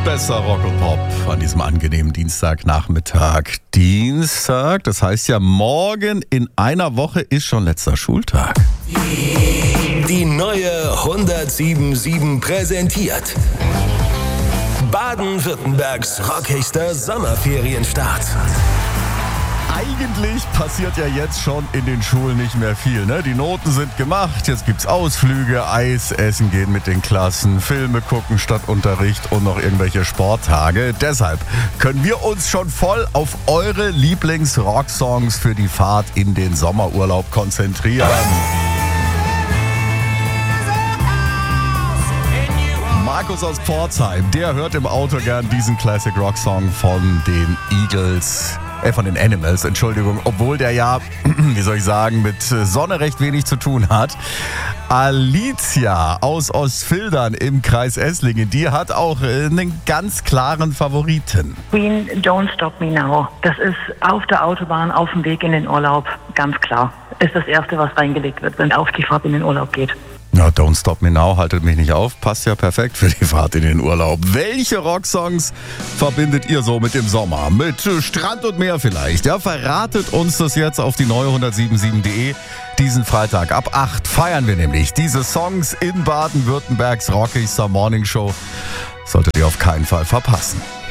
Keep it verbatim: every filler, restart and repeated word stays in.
Besser Rock und Pop an diesem angenehmen Dienstagnachmittag. Dienstag, das heißt ja, morgen in einer Woche ist schon letzter Schultag. Die neue hundertsieben Komma sieben präsentiert Baden-Württembergs rockigster Sommerferienstart. Eigentlich passiert ja jetzt schon in den Schulen nicht mehr viel, ne? Die Noten sind gemacht, jetzt gibt's Ausflüge, Eis essen gehen mit den Klassen, Filme gucken statt Unterricht und noch irgendwelche Sporttage. Deshalb können wir uns schon voll auf eure Lieblings-Rocksongs für die Fahrt in den Sommerurlaub konzentrieren. Markus aus Pforzheim, der hört im Auto gern diesen Classic Rock Song von den Eagles. Äh, von den Animals, Entschuldigung, obwohl der ja, wie soll ich sagen, mit Sonne recht wenig zu tun hat. Alicia aus Ostfildern im Kreis Esslingen, die hat auch einen ganz klaren Favoriten. Queen, Don't Stop Me Now. Das ist auf der Autobahn, auf dem Weg in den Urlaub, ganz klar. Ist das Erste, was reingelegt wird, wenn auf die Fahrt in den Urlaub geht. Ja, Don't Stop Me Now, haltet mich nicht auf, passt ja perfekt für die Fahrt in den Urlaub. Welche Rocksongs verbindet ihr so mit dem Sommer? Mit Strand und Meer vielleicht? Ja, verratet uns das jetzt auf die neue hundertsieben Komma sieben punkt de. Diesen Freitag ab acht feiern wir nämlich diese Songs in Baden-Württembergs rockigster Morningshow. Solltet ihr auf keinen Fall verpassen.